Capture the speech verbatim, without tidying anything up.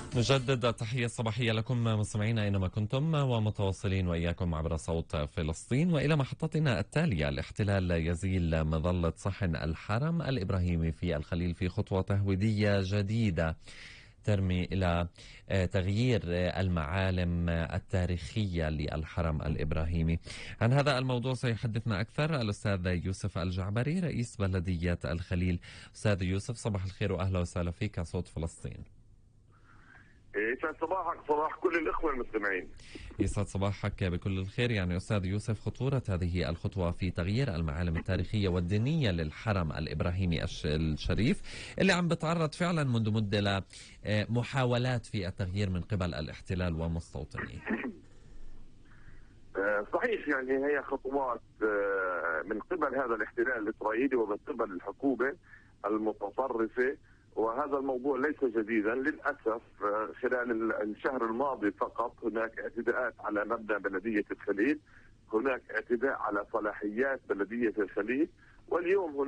نجدد التحية الصباحية لكم مستمعينا أينما كنتم ومتواصلين وإياكم عبر صوت فلسطين. وإلى محطتنا التالية: الاحتلال يزيل مظلة صحن الحرم الإبراهيمي في الخليل في خطوة تهويدية جديدة ترمي إلى تغيير المعالم التاريخية للحرم الإبراهيمي. عن هذا الموضوع سيحدثنا أكثر الأستاذ يوسف الجعبري رئيس بلدية الخليل. أستاذ يوسف، صباح الخير وأهلا وسهلا فيك صوت فلسطين. يسعد صباحك، صباح كل الإخوة المستمعين. يسعد صباحك بكل الخير. يعني أستاذ يوسف، خطورة هذه الخطوة في تغيير المعالم التاريخية والدينية للحرم الإبراهيمي الشريف اللي عم بتعرض فعلا منذ مدة لمحاولات في التغيير من قبل الاحتلال ومستوطنيه. صحيح، يعني هي خطوات من قبل هذا الاحتلال الإسرائيلي ومن قبل الحكومة المتطرفة، وهذا الموضوع ليس جديدا للأسف. خلال الشهر الماضي فقط هناك اعتداءات على مبنى بلدية الخليل، هناك اعتداء على صلاحيات بلدية الخليل، واليوم هناك